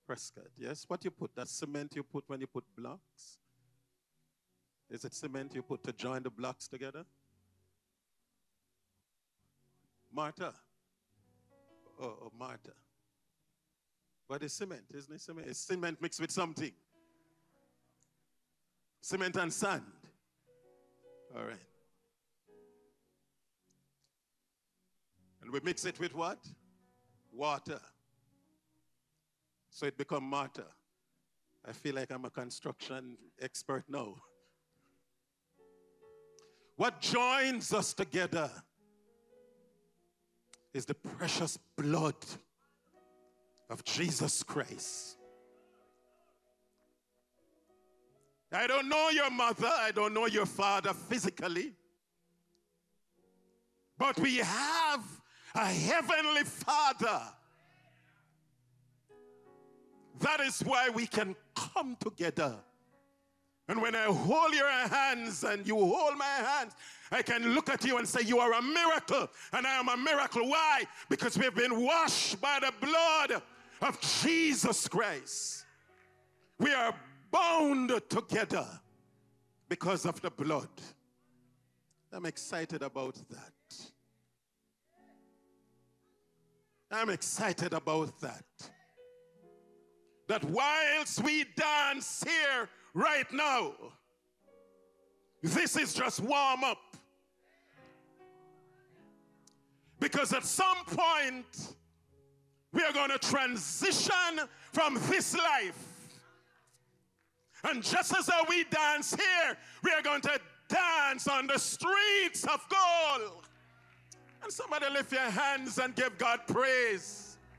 Prescott, yes? What you put? That cement you put when you put blocks? Is it cement you put to join the blocks together? Marta. Oh, Marta. But it's cement, isn't it? Cement. It's cement mixed with something. Cement and sand. All right. And we mix it with what? Water. So it becomes mortar. I feel like I'm a construction expert now. What joins us together is the precious blood of Jesus Christ. I don't know your mother, I don't know your father physically, but we have a heavenly Father. That is why we can come together. And when I hold your hands and you hold my hands, I can look at you and say, you are a miracle. And I am a miracle. Why? Because we've been washed by the blood of Jesus Christ. We are bound together because of the blood. I'm excited about that. I'm excited about that. That whilst we dance here right now, this is just warm up. Because at some point, we are going to transition from this life. And just as we dance here, we are going to dance on the streets of gold. And somebody lift your hands and give God praise.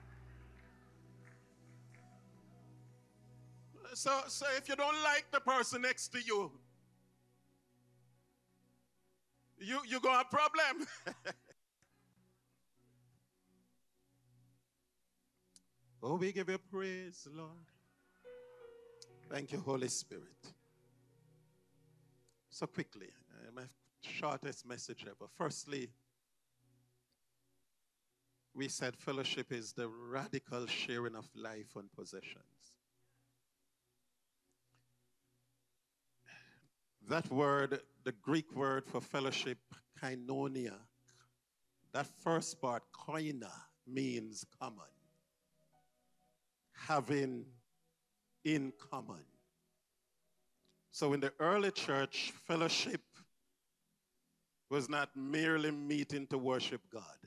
So if you don't like the person next to you, you got a problem. Oh, we give you praise, Lord. Thank you, Holy Spirit. So quickly, my shortest message ever. Firstly, we said fellowship is the radical sharing of life and possessions. That word, the Greek word for fellowship, koinonia, that first part, koina, means common. Having in common. So in the early church, fellowship was not merely meeting to worship God.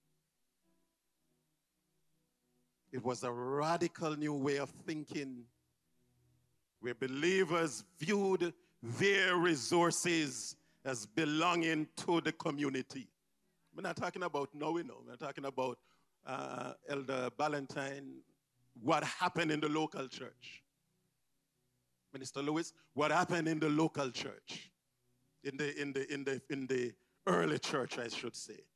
It was a radical new way of thinking where believers viewed their resources as belonging to the community. We're not talking about knowing, we're talking about Elder Ballantyne, what happened in the local church. Minister Lewis, what happened in the local church, in the early church, I should say.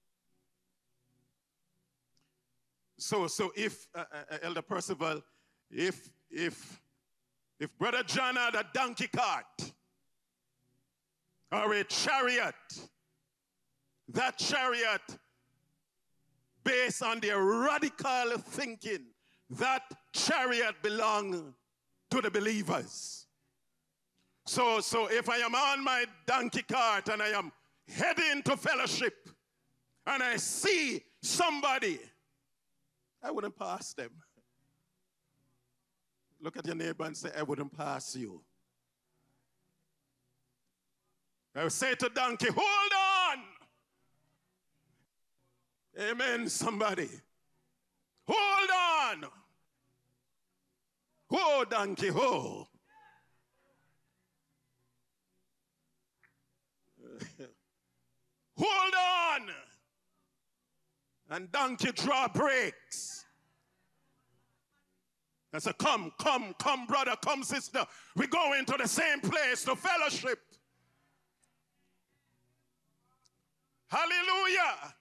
So if Elder Percival, if Brother John had a donkey cart or a chariot, that chariot, based on their radical thinking, that chariot belonged to the believers. So if I am on my donkey cart and I am heading to fellowship and I see somebody, I wouldn't pass them. Look at your neighbor and say, I wouldn't pass you. I would say to donkey, hold on. Amen, somebody. Hold on. Ho, donkey, ho. Hold on. And donkey draw brakes. I said, come, brother, come, sister. We go into the same place to fellowship. Hallelujah.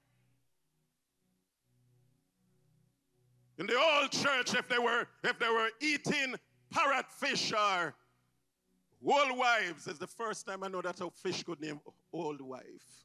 In the old church, if they were eating parrotfish or old wives, it's the first time I know that a fish could name old wife.